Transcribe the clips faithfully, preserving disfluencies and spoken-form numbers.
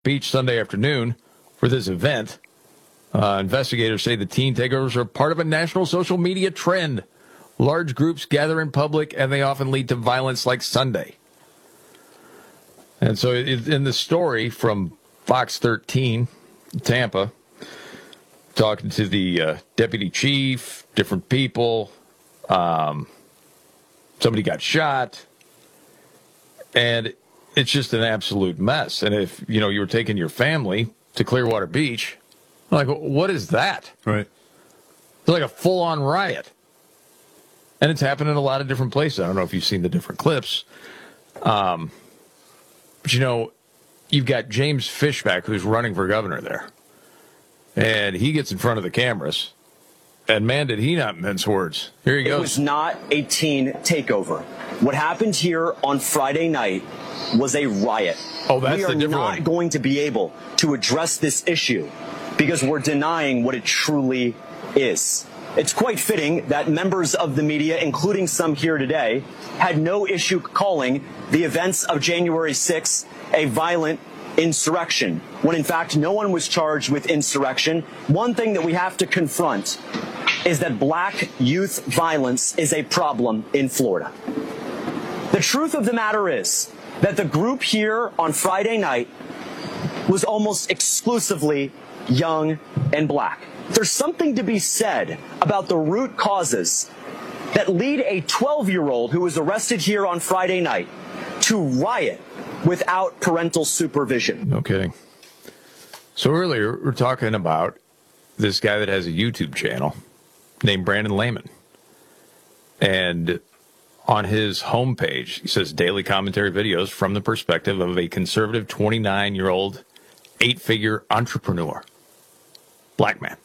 Beach Sunday afternoon for this event. Uh, investigators say the teen takeovers are part of a national social media trend. Large groups gather in public, and they often lead to violence like Sunday. And so it, in the story from Fox thirteen, Tampa, talking to the uh, deputy chief, different people, um, somebody got shot, and it's just an absolute mess. And if, you know, you were taking your family to Clearwater Beach, like, what is that? Right. It's like a full-on riot. And it's happened in a lot of different places. I don't know if you've seen the different clips. Um, but, you know, you've got James Fishback, who's running for governor there. And he gets in front of the cameras. And, man, did he not mince words. Here he goes. It was not a teen takeover. What happened here on Friday night was a riot. Oh, that's we the different are not one. going to be able to address this issue because we're denying what it truly is. It's quite fitting that members of the media, including some here today, had no issue calling the events of January sixth a violent insurrection, when in fact no one was charged with insurrection. One thing that we have to confront is that black youth violence is a problem in Florida. The truth of the matter is that the group here on Friday night was almost exclusively young and black. There's something to be said about the root causes that lead a twelve-year-old who was arrested here on Friday night to riot without parental supervision. No kidding. So earlier, we we're talking about this guy that has a YouTube channel named Brandon Lehman. And on his homepage, he says daily commentary videos from the perspective of a conservative twenty-nine-year-old, eight-figure entrepreneur. Black man.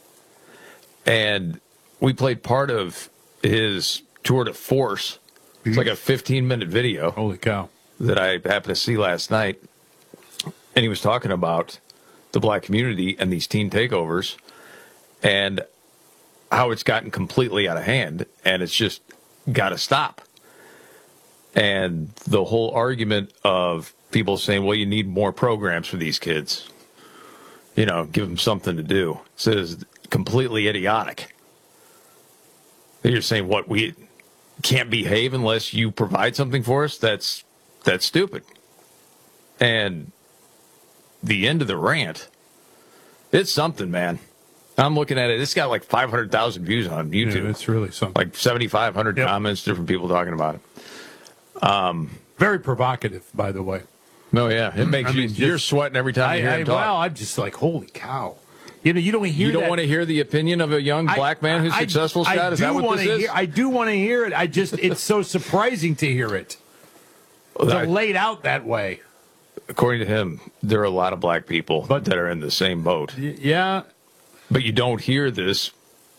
And we played part of his tour de force. It's like a fifteen-minute video. Holy cow. That I happened to see last night. And he was talking about the black community and these teen takeovers and how it's gotten completely out of hand and it's just got to stop. And the whole argument of people saying, well, you need more programs for these kids. You know, give them something to do. It is completely idiotic. You're saying, what, we can't behave unless you provide something for us? That's that's stupid. And the end of the rant, it's something, man. I'm looking at it. It's got like five hundred thousand views on YouTube. Yeah, it's really something. Like seventy-five hundred yep. comments, different people talking about it. Um, Very provocative, by the way. No, yeah. It makes I you, mean, just, you're sweating every time you I, hear him I, talk. Well, I'm just like, holy cow. You know, you don't hear You don't that. want to hear the opinion of a young black man who's I, successful, I, Scott? Is that what this is? Hear, I do want to hear it. I just, it's so surprising to hear it. Well, that, laid out that way. According to him, there are a lot of black people but, that are in the same boat. Y- yeah. But you don't hear this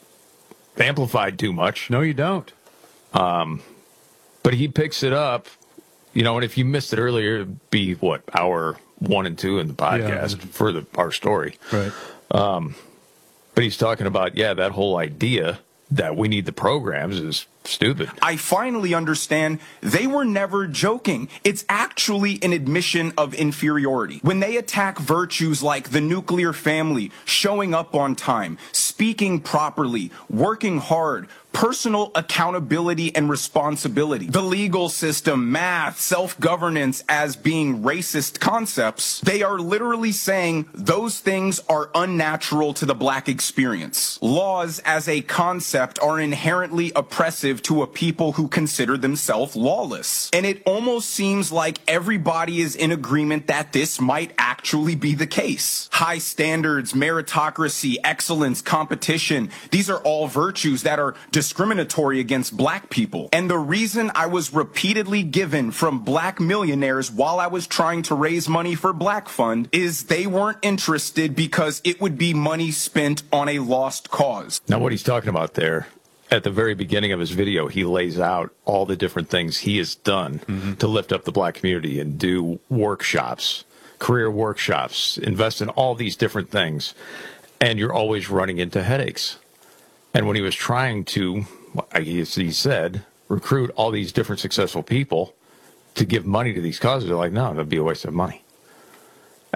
amplified too much. No, you don't. Um, but he picks it up, you know, and if you missed it earlier, it'd be, what, hour one and two in the podcast yeah. for the, our story. Right. Um, but he's talking about, yeah, that whole idea that we need the programs is stupid. I finally understand they were never joking. It's actually an admission of inferiority. When they attack virtues like the nuclear family, showing up on time, speaking properly, working hard, personal accountability and responsibility, the legal system, math, self-governance as being racist concepts, they are literally saying those things are unnatural to the black experience. Laws as a concept are inherently oppressive to a people who consider themselves lawless. And it almost seems like everybody is in agreement that this might actually be the case. High standards, meritocracy, excellence, competition, these are all virtues that are discriminatory against black people. And the reason I was repeatedly given from black millionaires while I was trying to raise money for Black Fund is they weren't interested because it would be money spent on a lost cause. Now, what he's talking about there, at the very beginning of his video, he lays out all the different things he has done mm-hmm. to lift up the black community and do workshops, career workshops, invest in all these different things. And you're always running into headaches. And when he was trying to, I guess he said, recruit all these different successful people to give money to these causes, they're like, no, that'd be a waste of money.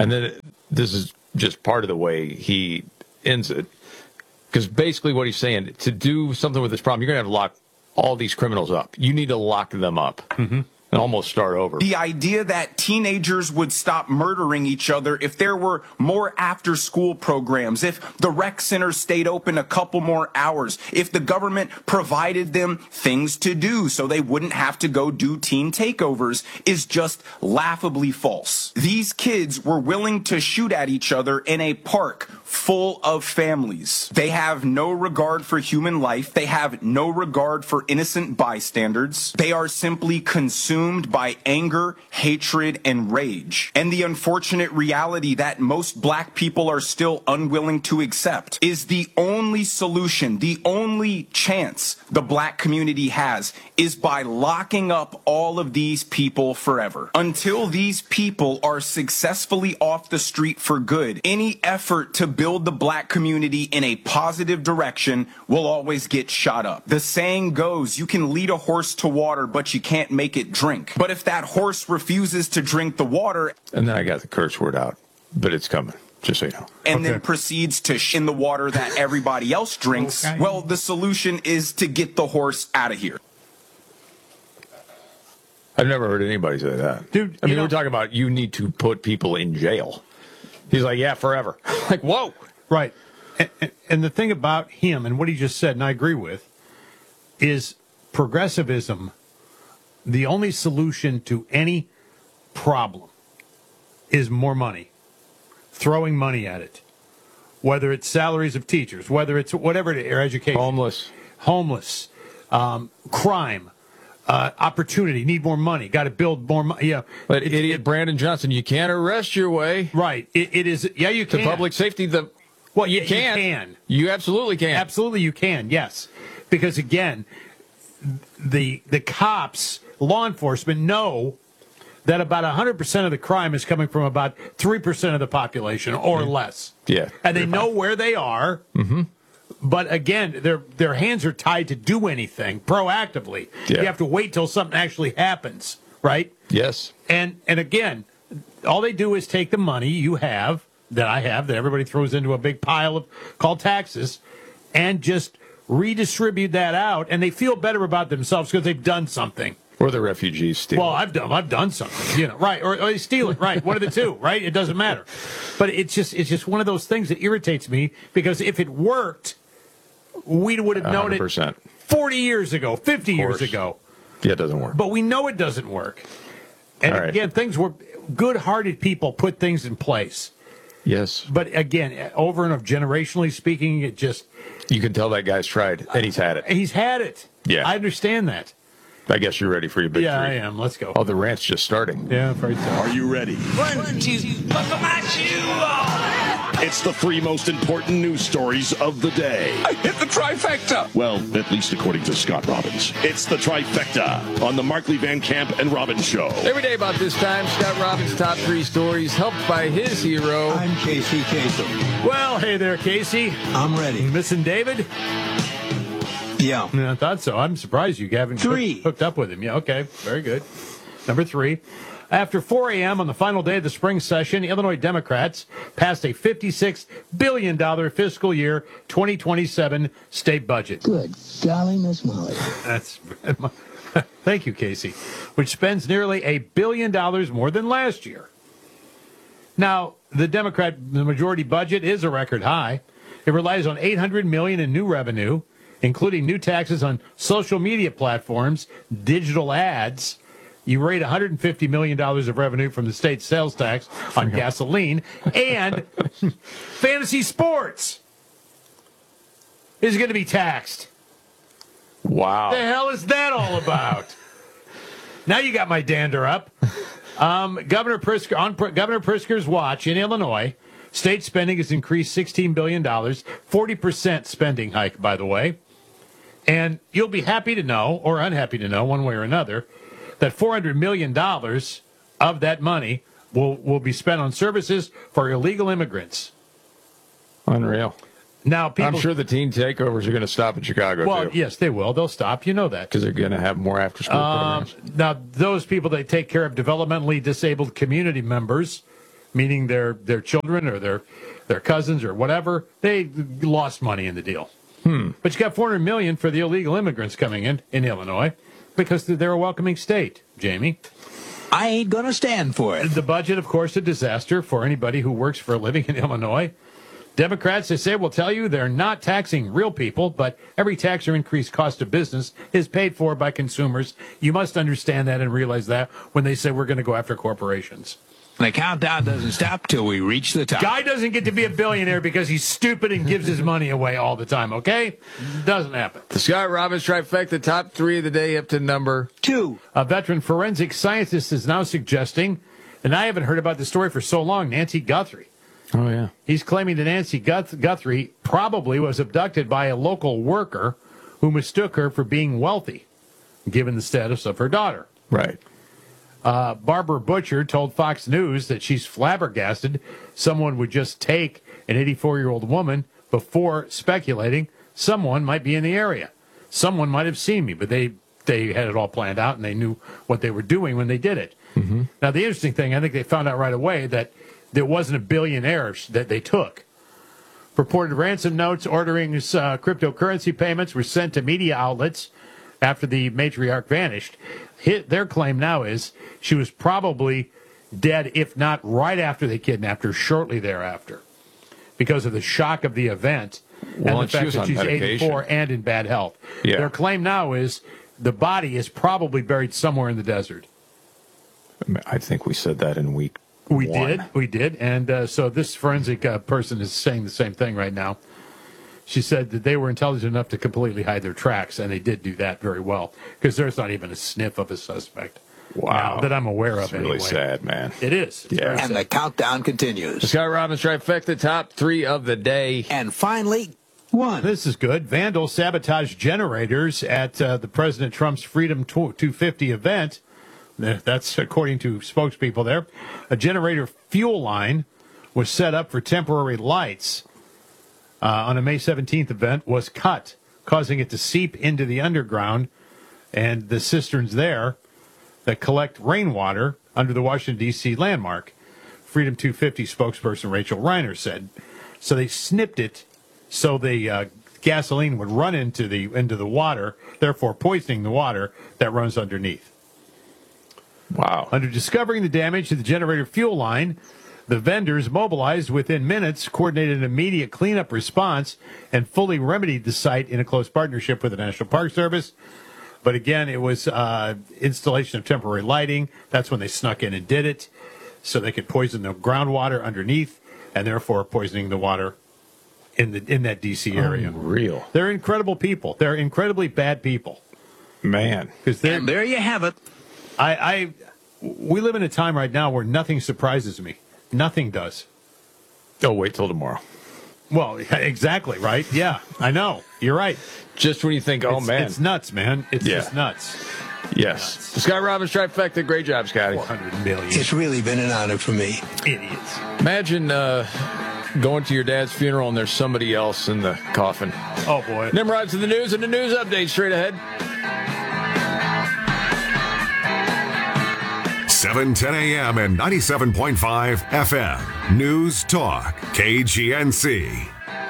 And then it, this is just part of the way he ends it. Because basically what he's saying, to do something with this problem, you're going to have to lock all these criminals up. You need to lock them up. Mm-hmm. And almost start over. The idea that teenagers would stop murdering each other if there were more after-school programs, if the rec centers stayed open a couple more hours, if the government provided them things to do so they wouldn't have to go do teen takeovers, is just laughably false. These kids were willing to shoot at each other in a park full of families. They have no regard for human life. They have no regard for innocent bystanders. They are simply consumed by anger, hatred, and rage. And the unfortunate reality that most black people are still unwilling to accept is the only solution, the only chance the black community has is by locking up all of these people forever. Until these people are successfully off the street for good, any effort to build the black community in a positive direction will always get shot up. The saying goes, you can lead a horse to water, but you can't make it drink. But if that horse refuses to drink the water... And then I got the curse word out, but it's coming, just so you know. And okay. then proceeds to sh in the water that everybody else drinks, okay. Well, the solution is to get the horse out of here. I've never heard anybody say that. Dude, I mean, know, we're talking about you need to put people in jail. He's like, yeah, forever. Like, whoa. Right. And, and, and the thing about him and what he just said, and I agree with, is progressivism, the only solution to any problem is more money, throwing money at it, whether it's salaries of teachers, whether it's whatever it is, or education. Homeless. Homeless, um, crime, uh, opportunity, need more money, got to build more money. Yeah. But it, idiot it, Brandon Johnson, you can't arrest your way. Right. It, it is. Yeah, you can. To public safety, the well, you, you can. You can. You absolutely can. Absolutely you can, yes. Because, again, the the cops... law enforcement know that about one hundred percent of the crime is coming from about three percent of the population or less. Yeah. And they know where they are. Mm-hmm. But again, their their hands are tied to do anything proactively. Yeah. You have to wait till something actually happens, right? Yes. And and again, all they do is take the money you have, that I have, that everybody throws into a big pile of called taxes, and just redistribute that out, and they feel better about themselves because they've done something. Or the refugees steal. Well, I've done, I've done something, you know, right? Or, or they steal it, right? One of the two, right? It doesn't matter. But it's just, it's just one of those things that irritates me because if it worked, we would have known one hundred percent. it forty years ago, fifty years ago. Yeah, it doesn't work. But we know it doesn't work. And right. again, things were good-hearted people put things in place. Yes. But again, over and over, generationally speaking, it just you can tell that guy's tried and he's had it. He's had it. Yeah, I understand that. I guess you're ready for your big yeah, three. I am. Let's go. Oh, the rant's just starting. Yeah, I'm afraid so. Are you ready? One, two, buckle my shoe. It's the three most important news stories of the day. I hit the trifecta. Well, at least according to Scott Robbins. It's the trifecta on the Markley Van Camp and Robbins Show. Every day about this time, Scott Robbins' top three stories, helped by his hero. I'm Casey Kasem. Well, hey there, Casey. I'm ready. Missing David? Yeah. I thought so. I'm surprised you haven't three. Hooked, hooked up with him. Yeah, okay. Very good. Number three. After four a.m. on the final day of the spring session, Illinois Democrats passed a fifty-six billion dollars fiscal year twenty twenty-seven state budget. Good golly, Miss Molly. That's thank you, Casey. Which spends nearly a billion dollars more than last year. Now, the Democrat the majority budget is a record high. It relies on eight hundred million dollars in new revenue, including new taxes on social media platforms, digital ads. You rate one hundred fifty million dollars of revenue from the state sales tax on gasoline, and fantasy sports is going to be taxed. Wow. What the hell is that all about? Now you got my dander up. Um, Governor Pritzker, on Governor Pritzker's watch in Illinois, state spending has increased sixteen billion dollars, forty percent spending hike, by the way. And you'll be happy to know, or unhappy to know, one way or another, that four hundred million dollars of that money will, will be spent on services for illegal immigrants. Unreal. Now, people, I'm sure the teen takeovers are going to stop in Chicago, well, too. yes, they will. They'll stop. You know that. Because they're going to have more after-school um, programs. Now, those people that take care of developmentally disabled community members, meaning their their children or their their cousins or whatever, they lost money in the deal. Hmm. But you got four hundred million dollars for the illegal immigrants coming in in Illinois because they're a welcoming state, Jamie. I ain't gonna stand for it. The budget, of course, a disaster for anybody who works for a living in Illinois. Democrats, they say, will tell you they're not taxing real people, but every tax or increased cost of business is paid for by consumers. You must understand that and realize that when they say we're going to go after corporations. The countdown doesn't stop till we reach the top. Guy doesn't get to be a billionaire because he's stupid and gives his money away all the time, okay? Doesn't happen. The Scott Robbins trifecta, top three of the day up to number Two. A veteran forensic scientist is now suggesting, and I haven't heard about this story for so long, Nancy Guthrie. Oh, yeah. He's claiming that Nancy Guth- Guthrie probably was abducted by a local worker who mistook her for being wealthy, given the status of her daughter. Right. Uh, Barbara Butcher told Fox News that she's flabbergasted someone would just take an eighty-four-year-old woman before speculating someone might be in the area. Someone might have seen me, but they, they had it all planned out and they knew what they were doing when they did it. Mm-hmm. Now, the interesting thing, I think they found out right away that there wasn't a billionaire that they took. Purported ransom notes ordering uh, cryptocurrency payments were sent to media outlets after the matriarch vanished. Hit, their claim now is she was probably dead, if not right after they kidnapped her, shortly thereafter, because of the shock of the event Well, and the and she fact was that on she's medication. eighty-four and in bad health. Yeah. Their claim now is the body is probably buried somewhere in the desert. I think we said that in week We one. did, we did, and uh, so this forensic uh, person is saying the same thing right now. She said that they were intelligent enough to completely hide their tracks, and they did do that very well, because there's not even a sniff of a suspect. Wow. now, that I'm aware of It's really anyway. sad, man. It is. It's Yeah. very And sad. the countdown continues. The Scott Robbins trifecta, top three of the day. And finally, one. This is good. Vandals sabotaged generators at uh, the President Trump's Freedom two fifty event. That's according to spokespeople there. A generator fuel line was set up for temporary lights uh, on a May seventeenth event was cut, causing it to seep into the underground and the cisterns there that collect rainwater under the Washington, D C landmark. Freedom two fifty spokesperson Rachel Reiner said. So they snipped it so the uh, gasoline would run into the into the water, therefore poisoning the water that runs underneath. Wow. Under discovering the damage to the generator fuel line, the vendors mobilized within minutes, coordinated an immediate cleanup response, and fully remedied the site in a close partnership with the National Park Service. But again, it was uh, installation of temporary lighting. That's when they snuck in and did it, so they could poison the groundwater underneath, and therefore poisoning the water in the in that D C area. Unreal. They're incredible people. They're incredibly bad people. Man. Because they're And there you have it. I, I, we live in a time right now where nothing surprises me. Nothing does. Oh, wait till tomorrow. Well, exactly, right? Yeah, I know. You're right. Just when you think, oh, it's, man. It's nuts, man. It's Yeah. just nuts. Yes. The Scott Robbins trifecta. Great job, Scotty. four hundred million. It's really been an honor for me. Idiots. Imagine uh, going to your dad's funeral and there's somebody else in the coffin. Oh, boy. Nimrod's in the news and the news update straight ahead. seven ten a.m. and ninety-seven point five F M. News Talk, K G N C.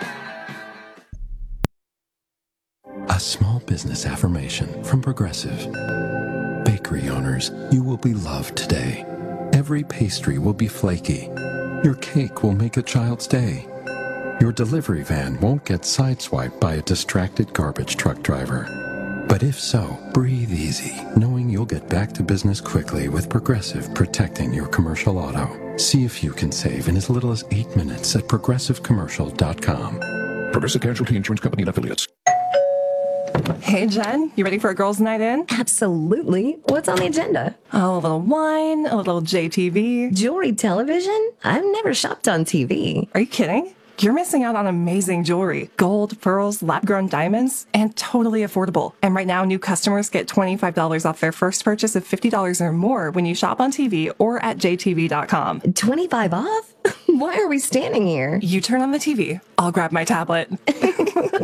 A small business affirmation from Progressive. Bakery owners, you will be loved today. Every pastry will be flaky. Your cake will make a child's day. Your delivery van won't get sideswiped by a distracted garbage truck driver. But if so, breathe easy, knowing you'll get back to business quickly with Progressive protecting your commercial auto. See if you can save in as little as eight minutes at progressive commercial dot com. Progressive Casualty Insurance Company and Affiliates. Hey, Jen, you ready for a girls' night in? Absolutely. What's on the agenda? Oh, a little wine, a little J T V. Jewelry television? I've never shopped on T V. Are you kidding? You're missing out on amazing jewelry. Gold, pearls, lab-grown diamonds, and totally affordable. And right now, new customers get twenty-five dollars off their first purchase of fifty dollars or more when you shop on T V or at J T V dot com. twenty-five off? Why are we standing here? You turn on the T V. I'll grab my tablet.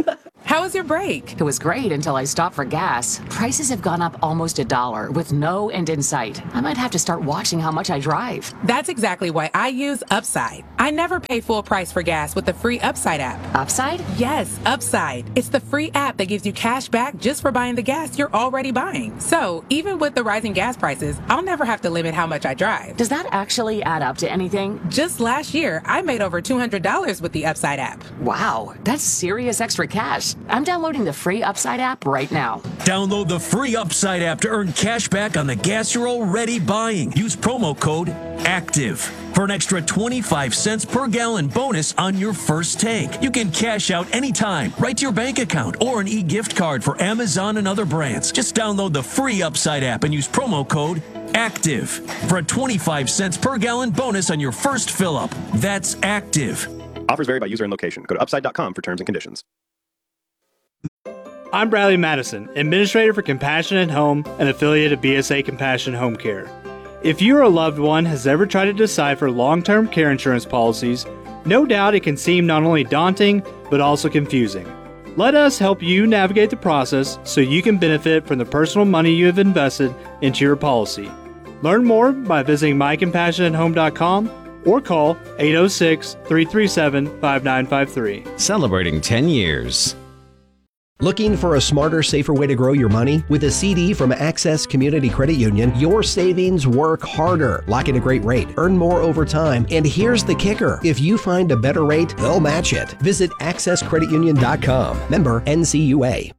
How was your break? It was great until I stopped for gas. Prices have gone up almost a dollar with no end in sight. I might have to start watching how much I drive. That's exactly why I use Upside. I never pay full price for gas with the free Upside app. Upside? Yes, Upside. It's the free app that gives you cash back just for buying the gas you're already buying. So even with the rising gas prices, I'll never have to limit how much I drive. Does that actually add up to anything? Just last year, I made over two hundred dollars with the Upside app. Wow, that's serious extra cash. I'm downloading the free Upside app right now. Download the free Upside app to earn cash back on the gas you're already buying. Use promo code ACTIVE for an extra twenty-five cents per gallon bonus on your first tank. You can cash out anytime, right to your bank account, or an e-gift card for Amazon and other brands. Just download the free Upside app and use promo code ACTIVE for a twenty-five cents per gallon bonus on your first fill up. That's ACTIVE. Offers vary by user and location. Go to upside dot com for terms and conditions. I'm Bradley Madison, Administrator for Compassion at Home, an affiliate of B S A Compassion Home Care. If you or a loved one has ever tried to decipher long-term care insurance policies, no doubt it can seem not only daunting, but also confusing. Let us help you navigate the process so you can benefit from the personal money you have invested into your policy. Learn more by visiting my compassion at home dot com or call eight oh six, three three seven, five nine five three. Celebrating ten years. Looking for a smarter, safer way to grow your money? With a C D from Access Community Credit Union, your savings work harder. Lock in a great rate, earn more over time, and here's the kicker. If you find a better rate, they'll match it. Visit access credit union dot com. Member N C U A.